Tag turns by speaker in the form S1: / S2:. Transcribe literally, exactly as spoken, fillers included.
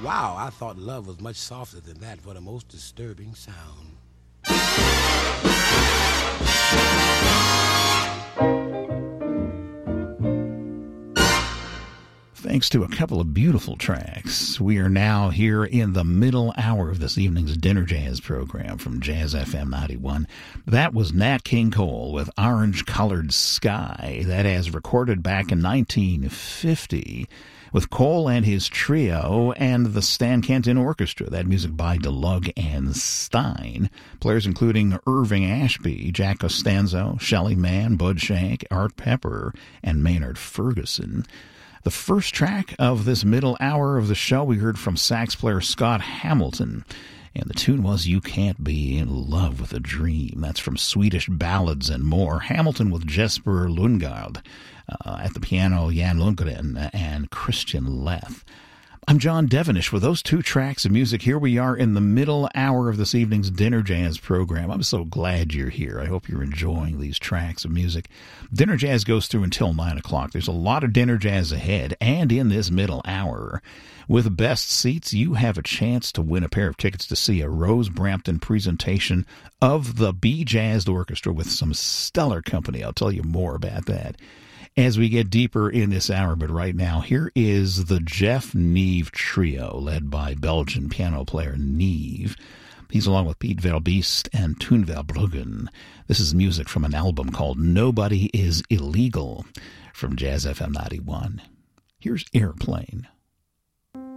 S1: Wow, I thought love was much softer than that for the most disturbing sound.
S2: Thanks to a couple of beautiful tracks, we are now here in the middle hour of this evening's Dinner Jazz program from Jazz F M ninety-one. That was Nat King Cole with Orange Colored Sky. That as recorded back in nineteen fifty with Cole and his trio and the Stan Kenton Orchestra. That music by DeLugg and Stein. Players including Irving Ashby, Jack Costanzo, Shelly Manne, Bud Shank, Art Pepper, and Maynard Ferguson. The first track of this middle hour of the show, we heard from sax player Scott Hamilton, and the tune was You Can't Be in Love with a Dream. That's from Swedish Ballads and More. Hamilton with Jesper Lundgaard, uh, at the piano Jan Lundgren and Christian Leth. I'm John Devenish with those two tracks of music. Here we are in the middle hour of this evening's Dinner Jazz program. I'm so glad you're here. I hope you're enjoying these tracks of music. Dinner Jazz goes through until nine o'clock. There's a lot of Dinner Jazz ahead, and in this middle hour, with best seats, you have a chance to win a pair of tickets to see a Rose Brampton presentation of the Be Jazzed Orchestra with some stellar company. I'll tell you more about that as we get deeper in this hour. But right now, here is the Jeff Neve Trio, led by Belgian piano player Neve. He's along with Piet Verbiest and Toon Verbruggen. This is music from an album called Nobody is Illegal from Jazz F M ninety-one. Here's Airplane.